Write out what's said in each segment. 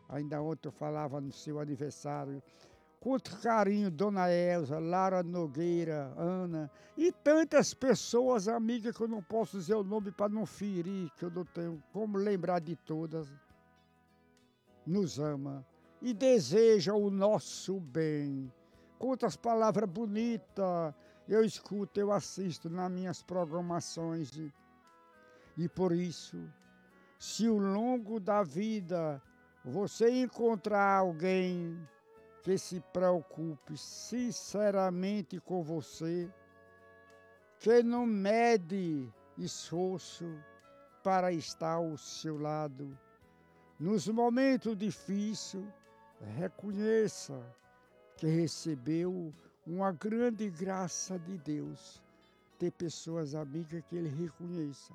Ainda ontem eu falava no seu aniversário. Quanto carinho, Dona Elza, Lara Nogueira, Ana e tantas pessoas, amigas, que eu não posso dizer o nome para não ferir, que eu não tenho como lembrar de todas, nos ama e deseja o nosso bem. Quantas palavras bonitas eu escuto, eu assisto nas minhas programações e por isso, se ao longo da vida você encontrar alguém que se preocupe sinceramente com você, que não mede esforço para estar ao seu lado, nos momentos difíceis, reconheça que recebeu uma grande graça de Deus, ter pessoas amigas que ele reconheça.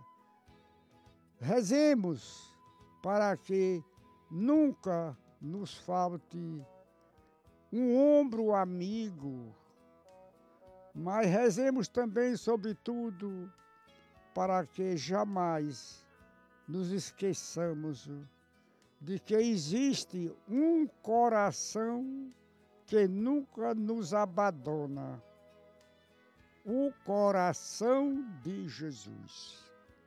Rezemos para que nunca nos falte um ombro amigo, mas rezemos também, sobretudo, para que jamais nos esqueçamos de que existe um coração que nunca nos abandona, o coração de Jesus.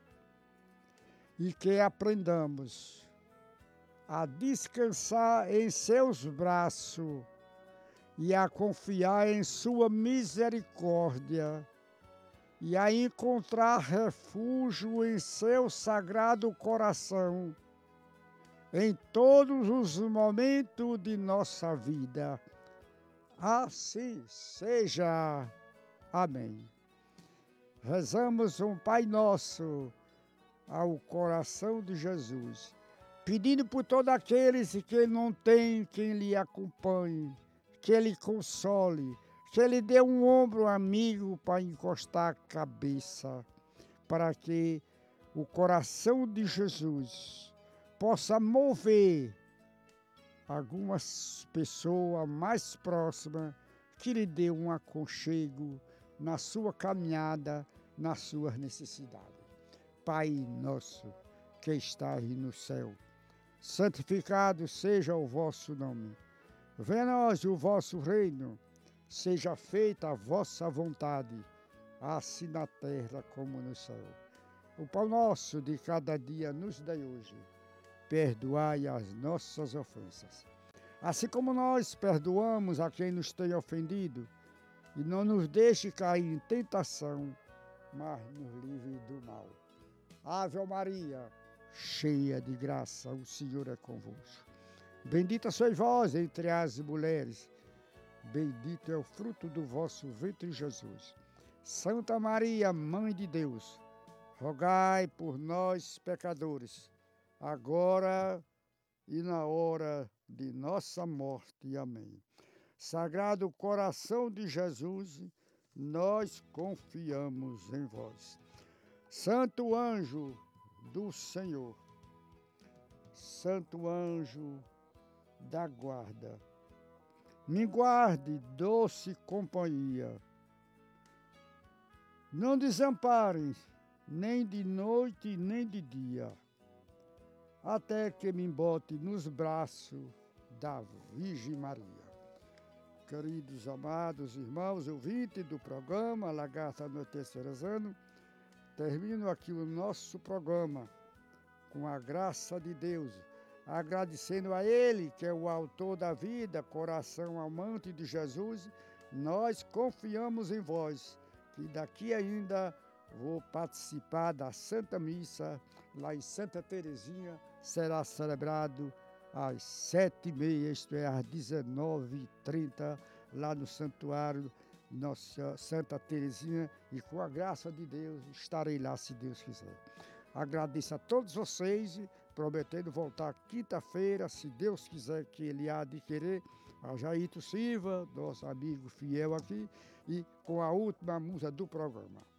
E que aprendamos a descansar em seus braços e a confiar em sua misericórdia e a encontrar refúgio em seu sagrado coração em todos os momentos de nossa vida. Assim seja. Amém. Rezamos um Pai Nosso ao coração de Jesus, pedindo por todos aqueles que não têm quem lhe acompanhe, que ele console, que ele dê um ombro amigo para encostar a cabeça, para que o coração de Jesus possa mover algumas pessoas mais próximas, que lhe dê um aconchego na sua caminhada, nas suas necessidades. Pai nosso, que estás no céu, santificado seja o vosso nome. Venha a nós o vosso reino, seja feita a vossa vontade, assim na terra como no céu. O pão nosso de cada dia nos dai hoje. Perdoai as nossas ofensas, assim como nós perdoamos a quem nos tem ofendido, e não nos deixe cair em tentação, mas nos livre do mal. Ave Maria, cheia de graça, o Senhor é convosco. Bendita sois vós entre as mulheres, bendito é o fruto do vosso ventre, Jesus. Santa Maria, Mãe de Deus, rogai por nós, pecadores, agora e na hora de nossa morte. Amém. Sagrado coração de Jesus, nós confiamos em vós. Santo anjo do Senhor, santo anjo da guarda, me guarde, doce companhia. Não desamparem, nem de noite, nem de dia, até que me bote nos braços da Virgem Maria. Queridos, amados irmãos, ouvintes do programa Lagarta Anoitecer Rezando, termino aqui o nosso programa com a graça de Deus, agradecendo a Ele, que é o autor da vida, coração amante de Jesus. Nós confiamos em vós, que daqui ainda vou participar da Santa Missa, lá em Santa Terezinha, será celebrado às 7h30, isto é, às 19h30, lá no Santuário Nossa Santa Terezinha, e com a graça de Deus estarei lá, se Deus quiser. Agradeço a todos vocês, prometendo voltar quinta-feira, se Deus quiser, que Ele há de querer, a Jairto Silva, nosso amigo fiel aqui, e com a última música do programa.